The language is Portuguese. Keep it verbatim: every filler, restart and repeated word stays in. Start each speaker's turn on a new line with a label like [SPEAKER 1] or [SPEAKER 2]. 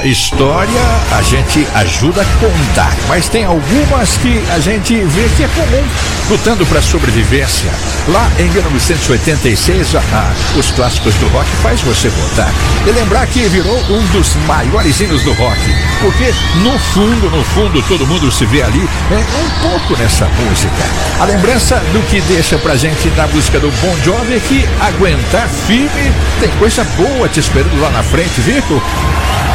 [SPEAKER 1] história a gente ajuda a contar, mas tem algumas que a gente vê que é comum, lutando para sobrevivência. Lá em mil novecentos e oitenta e seis, ah, os clássicos do rock faz você voltar e lembrar que virou um dos maiores hinos do rock, porque no fundo, no fundo, todo mundo se vê ali é, um pouco nessa música. A lembrança do que deixa pra gente na música do Bon Jovi é que aguentar firme tem coisa boa te esperando lá na frente, viu?